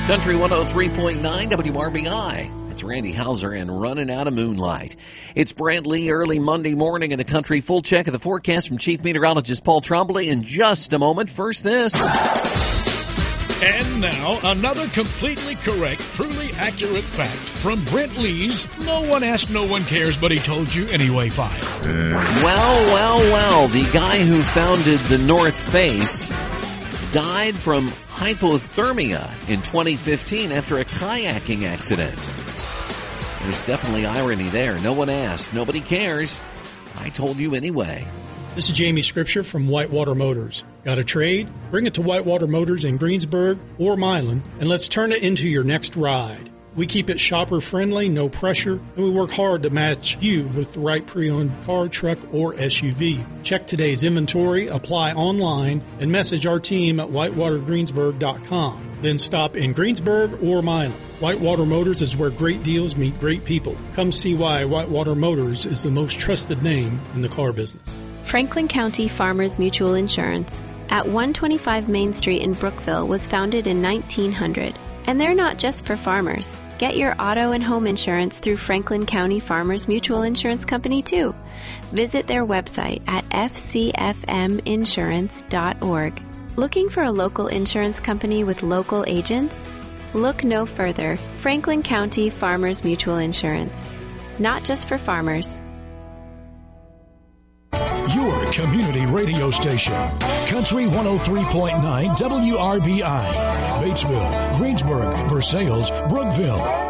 Country 103.9 WRBI. It's Randy Hauser and Running Out of Moonlight. It's Brant Lee early Monday morning in the country. Full check of the forecast from Chief Meteorologist Paul Trombley in just a moment. First this. And now, another completely correct, truly accurate fact from Brent Lee's No One Asked, No One Cares, But He Told You Anyway file. Well. The guy who founded the North Face died from hypothermia in 2015 after a kayaking accident. There's definitely irony there. No one asked. Nobody cares. I told you anyway. This is Jamie Scripture from Whitewater Motors. Got a trade? Bring it to Whitewater Motors in Greensburg or Milan, and let's turn it into your next ride. We keep it shopper-friendly, no pressure, and we work hard to match you with the right pre-owned car, truck, or SUV. Check today's inventory, apply online, and message our team at whitewatergreensburg.com. Then stop in Greensburg or Milan. Whitewater Motors is where great deals meet great people. Come see why Whitewater Motors is the most trusted name in the car business. Franklin County Farmers Mutual Insurance at 125 Main Street in Brookville was founded in 1900. And they're not just for farmers. Get your auto and home insurance through Franklin County Farmers Mutual Insurance Company, too. Visit their website at fcfminsurance.org. Looking for a local insurance company with local agents? Look no further. Franklin County Farmers Mutual Insurance. Not just for farmers. Your community radio station. Country 103.9 WRBI. Batesville, Greensburg, Versailles, Brookville.